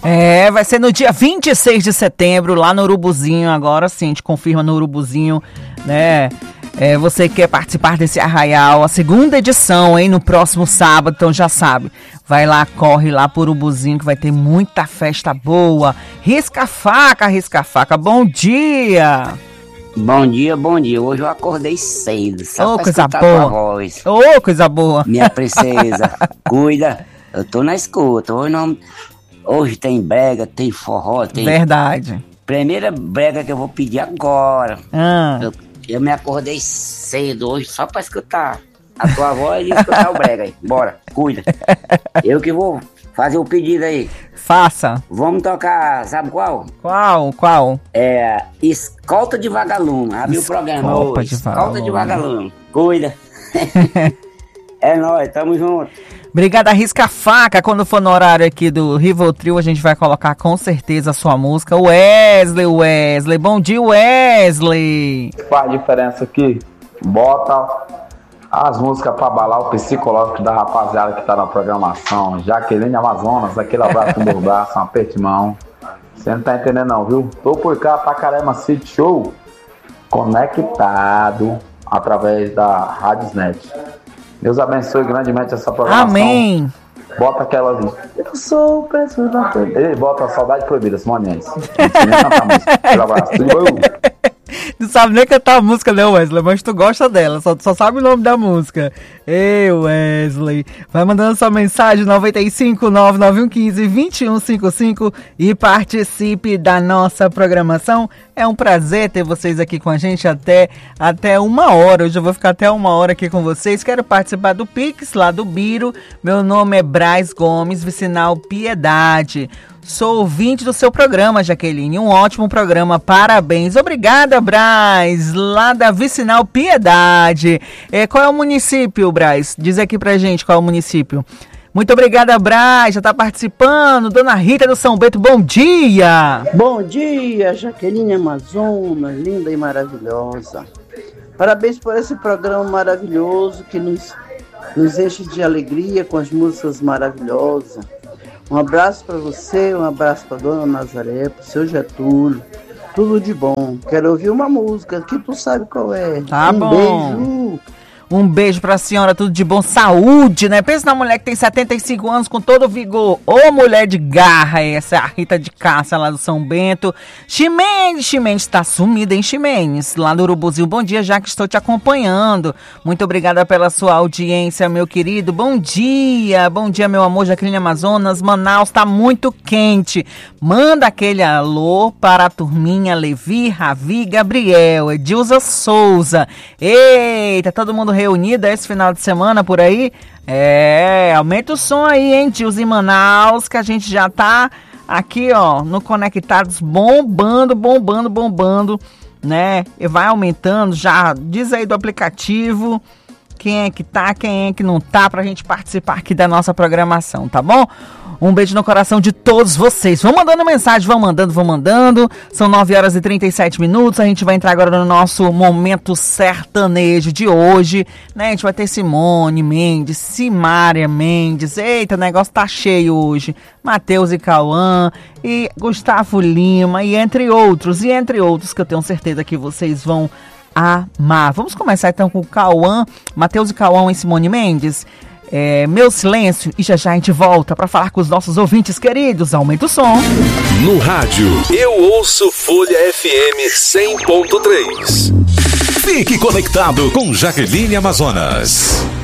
Vai ser no dia 26 de setembro, lá no Urubuzinho. Agora sim, a gente confirma no Urubuzinho, né? Você quer participar desse arraial, a segunda edição, hein? No próximo sábado, então já sabe. Vai lá, corre lá pro Urubuzinho que vai ter muita festa boa. Risca a faca, bom dia! Bom dia. Hoje eu acordei cedo, só pra coisa escutar boa. tua voz. Coisa boa. Minha princesa, cuida. Eu tô na escuta. Hoje tem brega, tem forró, tem... Verdade. Primeira brega que eu vou pedir agora. Eu me acordei cedo hoje só pra escutar a tua voz e escutar o brega aí. Bora, cuida. Eu que vou fazer o pedido aí. Faça. Vamos tocar, sabe qual? Qual? Escolta de Vagalume. Abriu o programa hoje. Escolta de Vagalume. Cuida. É nóis, tamo junto. Obrigada, Risca a Faca. Quando for no horário aqui do Rivotril, a gente vai colocar com certeza a sua música. Wesley. Bom dia, Wesley. Faz a diferença aqui. Bota as músicas pra abalar o psicológico da rapaziada que tá na programação. Jaqueline Amazonas, aquele abraço no meu braço, um aperto de mão. Você não tá entendendo não, viu? Tô por cá pra caramba, City Show. Conectado através da Radiosnet. Deus abençoe grandemente essa programação. Amém. Bota aquela ali. Eu sou o preço da proibida. Bota a Saudade Proibida, Simoniense. Não sei nem cantar música. Um abraço. Tudo bom? Tu sabe nem cantar a música, né, Wesley? Mas tu gosta dela, só sabe o nome da música. Ei, Wesley. Vai mandando sua mensagem 95991152155 e participe da nossa programação. É um prazer ter vocês aqui com a gente até 1h. Hoje eu vou ficar até 1h aqui com vocês. Quero participar do Pix, lá do Biro. Meu nome é Braz Gomes, Vicinal Piedade. Sou ouvinte do seu programa, Jaqueline. Um ótimo programa, parabéns. Obrigada, Braz, lá da Vicinal Piedade. Qual é o município, Braz? Diz aqui pra gente qual é o município. Muito obrigada, Braz, já tá participando. Dona Rita do São Bento, bom dia. Bom dia, Jaqueline Amazonas, linda e maravilhosa. Parabéns por esse programa maravilhoso que nos enche de alegria com as músicas maravilhosas. Um abraço para você, um abraço para Dona Nazaré, para o seu Getúlio. Tudo de bom. Quero ouvir uma música que tu sabe qual é. Tá bom. Beijo. Um beijo pra senhora, tudo de bom, saúde, né? Pensa na mulher que tem 75 anos com todo o vigor. Ô, mulher de garra essa, a Rita de Cássia lá do São Bento. Ximenes, tá sumida, hein, Ximenes? Lá do Urubuzinho, bom dia, já que estou te acompanhando. Muito obrigada pela sua audiência, meu querido. Bom dia, meu amor, Jaqueline Amazonas. Manaus tá muito quente. Manda aquele alô para a turminha Levi, Ravi, Gabriel, Edilza Souza. Eita, todo mundo reunida esse final de semana por aí? Aumenta o som aí, hein, tios em Manaus, que a gente já tá aqui, ó, no Conectados bombando, né? E vai aumentando, já diz aí do aplicativo quem é que tá, quem é que não tá, pra gente participar aqui da nossa programação, tá bom? Um beijo no coração de todos vocês. Vão mandando mensagem, vão mandando. São 9h37. A gente vai entrar agora no nosso momento sertanejo de hoje, né? A gente vai ter Simone Mendes, Simária Mendes. Eita, o negócio tá cheio hoje. Matheus e Cauã, e Gustavo Lima, e entre outros que eu tenho certeza que vocês vão amar. Vamos começar então com o Cauã, Matheus e Cauã e Simone Mendes. Meu Silêncio, e já a gente volta para falar com os nossos ouvintes queridos. Aumenta o som. No rádio, eu ouço Folha FM 100.3. Fique conectado com Jaqueline Amazonas.